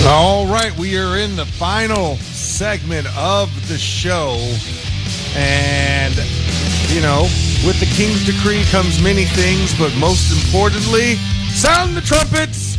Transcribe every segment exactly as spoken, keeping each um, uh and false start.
All right, we are in the final segment of the show. And, you know, with the King's decree comes many things, but most importantly, sound the trumpets!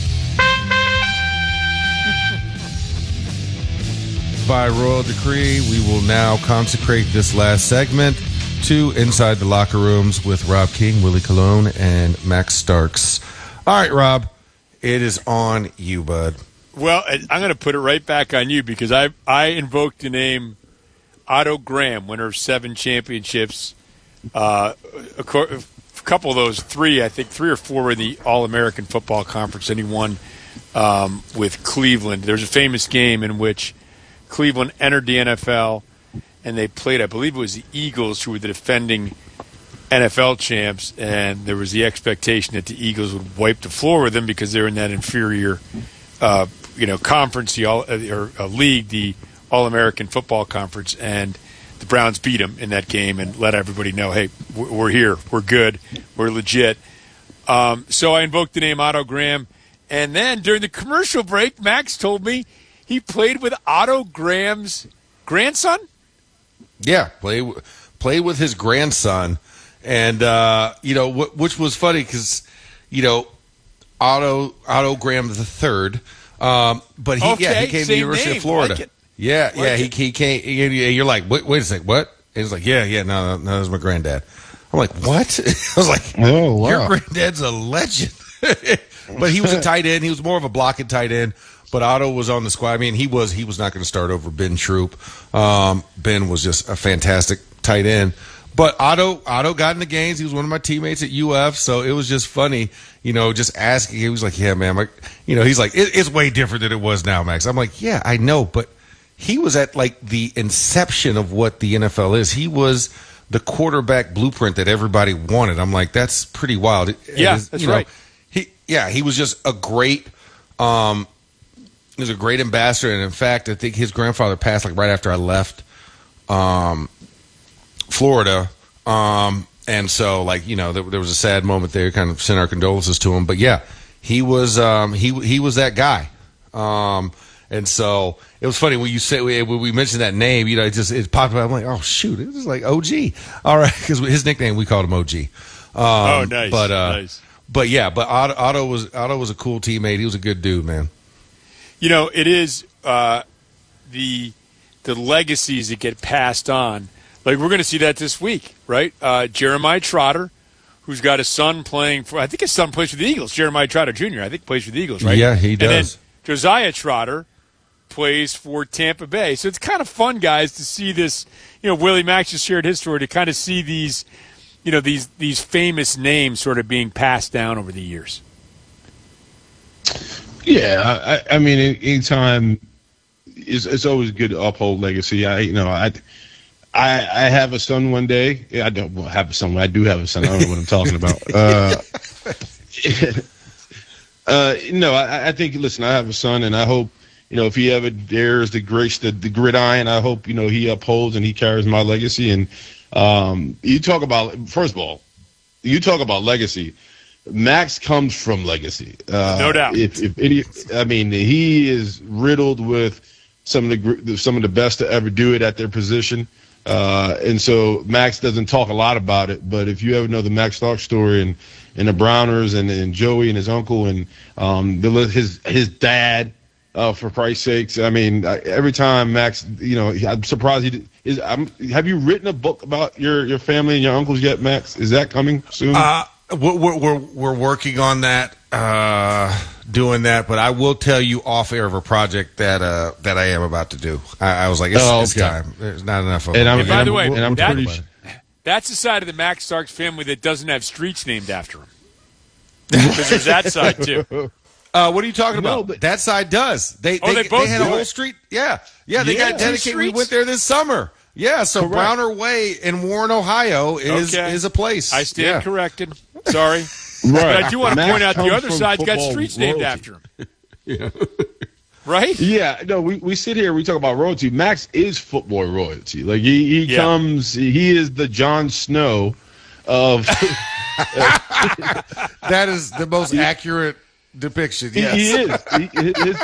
By royal decree, we will now consecrate this last segment to Inside the Locker Rooms with Rob King, Willie Colon, and Max Starks. All right, Rob, it is on you, bud. Well, I'm going to put it right back on you because I I invoked the name Otto Graham, winner of seven championships. Uh, a, co- a couple of those, three, I think three or four were in the All-American Football Conference, and he won um, with Cleveland. There's a famous game in which Cleveland entered the N F L, and they played, I believe it was the Eagles, who were the defending N F L champs, and there was the expectation that the Eagles would wipe the floor with them because they're in that inferior uh, you know, conference, the all, or uh, league, the All-American Football Conference, and the Browns beat them in that game and let everybody know, hey, we're here, we're good, we're legit. Um, so I invoked the name Otto Graham, and then during the commercial break, Max told me he played with Otto Graham's grandson? Yeah, play play with his grandson, and uh, you know, wh- which was funny because you know, Otto Otto Graham the third, um, but he okay, yeah he came to the University name. of Florida. Like yeah, like yeah, he it. he came. He, you're like, wait, wait a second, what? And he's like, yeah, yeah, no, no, no, that's my granddad. I'm like, what? I was like, oh wow, your granddad's a legend. But he was a tight end. He was more of a blocking tight end. But Otto was on the squad. I mean, he was he was not going to start over Ben Troop. Um, Ben was just a fantastic tight end. But Otto Otto got in the games. He was one of my teammates at U F, so it was just funny, you know, just asking. He was like, yeah, man. Like, you know, he's like, it, it's way different than it was now, Max. I'm like, yeah, I know. But he was at, like, the inception of what the N F L is. He was the quarterback blueprint that everybody wanted. I'm like, that's pretty wild. Yeah, is, that's you know, right. He, yeah, he was just a great um, – he was a great ambassador, and in fact, I think his grandfather passed like right after I left um, Florida, um, and so like you know there, there was a sad moment there. Kind of sent our condolences to him, but yeah, he was um, he he was that guy, um, and so it was funny when you say when we mentioned that name, you know, it just it popped up. I'm like, oh shoot, it was like O G, all right, because his nickname we called him O G. Um, oh, nice, but uh, nice. But yeah, but Otto, Otto was Otto was a cool teammate. He was a good dude, man. You know, it is uh, the the legacies that get passed on. Like, we're going to see that this week, right? Uh, Jeremiah Trotter, who's got a son playing for – I think his son plays for the Eagles. Jeremiah Trotter Junior, I think, plays for the Eagles, right? Yeah, he does. And then Josiah Trotter plays for Tampa Bay. So it's kind of fun, guys, to see this – you know, Willie Max just shared his story, to kind of see these, you know, these these famous names sort of being passed down over the years. Yeah, I, I mean, anytime it's, it's always good to uphold legacy. I, you know, I, I, I have a son one day. I don't well, have a son. I do have a son. I don't know what I'm talking about. Uh, uh, no, I, I think. Listen, I have a son, and I hope, you know, if he ever dares to grace the, the gridiron, I hope, you know, he upholds and he carries my legacy. And um, you talk about, first of all, you talk about legacy. Max comes from legacy. Uh, no doubt. If, if any, I mean, he is riddled with some of the some of the best to ever do it at their position. Uh, and so Max doesn't talk a lot about it, but if you ever know the Max Starks story and, and the Browners and, and Joey and his uncle and um, the, his his dad, uh, for Christ's sakes, I mean, every time Max, you know, I'm surprised he did, is. I'm, have you written a book about your, your family and your uncles yet, Max? Is that coming soon? Uh, we're, we're we're working on that, uh, doing that. But I will tell you off air of a project that uh, that I am about to do. I, I was like, it's, oh, okay. it's time. There's not enough of and them. And by and the way, and I'm that, pretty sure. that's the side of the Max Starks family that doesn't have streets named after him. Because there's that side too. Uh, what are you talking No, about? but- that side does. They Oh, they, they both they had a do whole it? street. Yeah, yeah. They Yeah. got dedicated. We Streets? went there this summer. Yeah, so Correct. Browner Way in Warren, Ohio, is Okay. is a place. I stand yeah. corrected. Sorry. Right. But I do want to Max point out the comes other from side's got football streets named royalty. after him. Yeah. Right? Yeah, no, we, we sit here, we talk about royalty. Max is football royalty. Like, he, he Yeah. comes, he is the Jon Snow of. That is the most accurate depiction. he, Yes. he is. He, his,